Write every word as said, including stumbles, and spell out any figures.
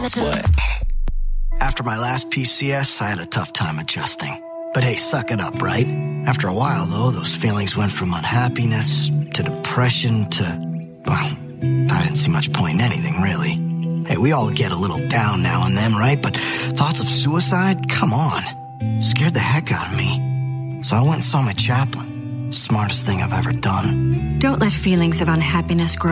What? After my last P C S, I had a tough time adjusting. But hey, suck it up, right? After a while, though, those feelings went from unhappiness to depression to, well, I didn't see much point in anything, really. Hey, we all get a little down now and then, right? But thoughts of suicide? Come on. Scared the heck out of me. So I went and saw my chaplain. Smartest thing I've ever done. Don't let feelings of unhappiness grow